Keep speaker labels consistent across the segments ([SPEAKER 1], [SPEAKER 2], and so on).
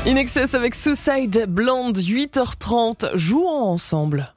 [SPEAKER 1] In Excess avec Suicide Blonde, 8h30, jouons ensemble.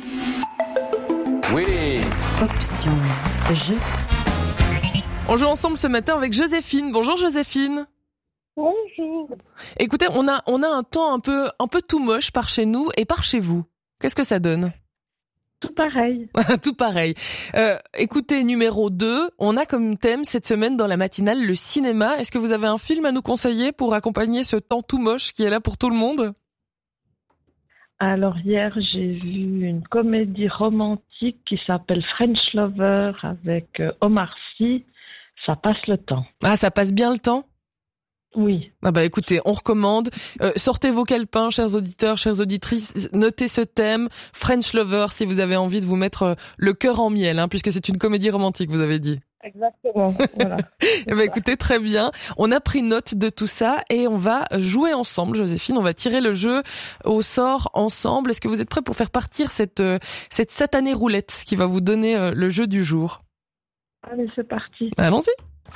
[SPEAKER 2] Oui.
[SPEAKER 3] Option jeu.
[SPEAKER 1] On joue ensemble ce matin avec Joséphine. Bonjour Joséphine.
[SPEAKER 4] Bonjour.
[SPEAKER 1] Écoutez, on a un temps un peu tout moche par chez nous et par chez vous. Qu'est-ce que ça donne ?
[SPEAKER 4] Tout pareil.
[SPEAKER 1] Tout pareil. Écoutez, numéro 2, on a comme thème cette semaine dans la matinale le cinéma. Est-ce que vous avez un film à nous conseiller pour accompagner ce temps tout moche qui est là pour tout le monde ?
[SPEAKER 4] Alors hier, j'ai vu une comédie romantique qui s'appelle French Lover avec Omar Sy. Ça passe le temps.
[SPEAKER 1] Ah, ça passe bien le temps ?
[SPEAKER 4] Oui.
[SPEAKER 1] Ah bah écoutez, on recommande. Sortez vos calepins, chers auditeurs, chères auditrices. Notez ce thème, French Lover, si vous avez envie de vous mettre le cœur en miel, puisque c'est une comédie romantique, vous avez dit.
[SPEAKER 4] Exactement. Voilà.
[SPEAKER 1] Eh ben écoutez, très bien. On a pris note de tout ça et on va jouer ensemble, Joséphine. On va tirer le jeu au sort ensemble. Est-ce que vous êtes prêts pour faire partir cette satanée roulette qui va vous donner le jeu du jour ?
[SPEAKER 4] Allez, c'est parti.
[SPEAKER 1] Allons-y.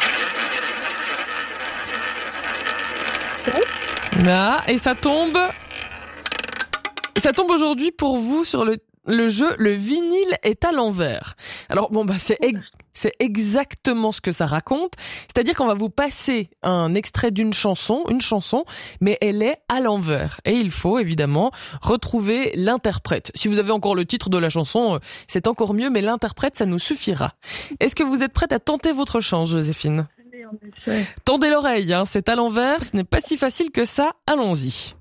[SPEAKER 1] Là, et ça tombe aujourd'hui pour vous sur le jeu Le vinyle est à l'envers. Alors bon c'est exactement ce que ça raconte, c'est-à-dire qu'on va vous passer un extrait d'une chanson, mais elle est à l'envers et il faut évidemment retrouver l'interprète. Si vous avez encore le titre de la chanson, c'est encore mieux, mais l'interprète ça nous suffira. Est-ce que vous êtes prête à tenter votre chance, Joséphine ?
[SPEAKER 4] En effet.
[SPEAKER 1] Tendez l'oreille, c'est à l'envers, ce n'est pas si facile que ça, allons-y.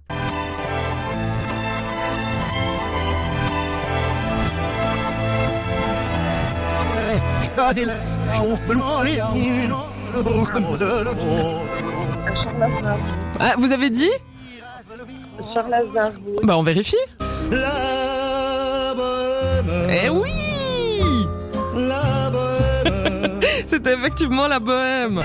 [SPEAKER 1] Ah, vous avez dit ?
[SPEAKER 4] Charles Aznavour.
[SPEAKER 1] Bah on vérifie. Eh oui ! C'était effectivement la bohème.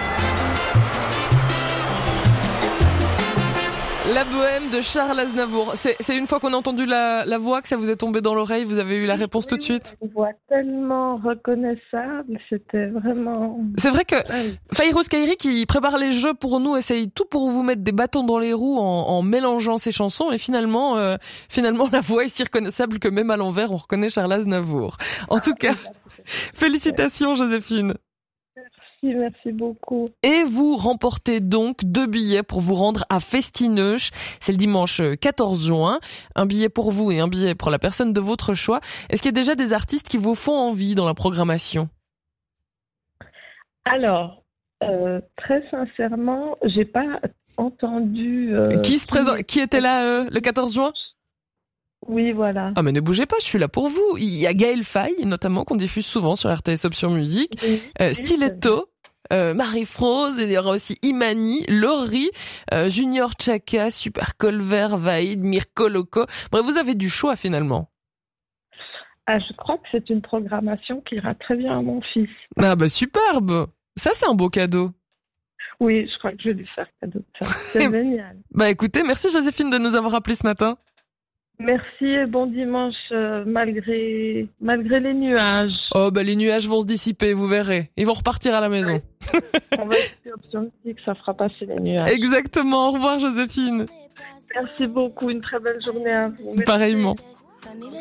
[SPEAKER 1] La bohème de Charles Aznavour. C'est une fois qu'on a entendu la voix que ça vous est tombé dans l'oreille, vous avez eu la réponse tout de suite ?
[SPEAKER 4] Une voix tellement reconnaissable, c'était vraiment...
[SPEAKER 1] C'est vrai que Fayrouz Kairi qui prépare les jeux pour nous, essaye tout pour vous mettre des bâtons dans les roues en mélangeant ses chansons et finalement la voix est si reconnaissable que même à l'envers on reconnaît Charles Aznavour. En tout cas, félicitations Joséphine.
[SPEAKER 4] Merci beaucoup.
[SPEAKER 1] Et vous remportez donc 2 billets pour vous rendre à Festineuch. C'est le dimanche 14 juin. Un billet pour vous et un billet pour la personne de votre choix. Est-ce qu'il y a déjà des artistes qui vous font envie dans la programmation ?
[SPEAKER 4] Alors, très sincèrement, j'ai pas entendu...
[SPEAKER 1] Qui était là le 14 juin ?
[SPEAKER 4] Oui, voilà.
[SPEAKER 1] Ah mais ne bougez pas, je suis là pour vous. Il y a Gaël Faye, notamment, qu'on diffuse souvent sur RTS Option Musique.
[SPEAKER 4] Oui,
[SPEAKER 1] Stiletto, Marie-France, il y aura aussi Imani, Laurie, Junior Chaka, Super Colver, Vaïd, Mirko Loco. Bref, vous avez du choix finalement.
[SPEAKER 4] Ah, je crois que c'est une programmation qui ira très bien à mon fils.
[SPEAKER 1] Ah bah superbe. Ça c'est un beau cadeau.
[SPEAKER 4] Oui, je crois que je vais lui faire cadeau de ça. C'est génial.
[SPEAKER 1] Bah écoutez, merci Joséphine de nous avoir appelés ce matin.
[SPEAKER 4] Merci et bon dimanche malgré les nuages.
[SPEAKER 1] Oh bah les nuages vont se dissiper, vous verrez. Ils vont repartir à la maison.
[SPEAKER 4] On va écouter Option Musique, ça fera passer les nuages.
[SPEAKER 1] Exactement, au revoir Joséphine.
[SPEAKER 4] Merci beaucoup, une très belle journée à vous. Merci.
[SPEAKER 1] Pareillement.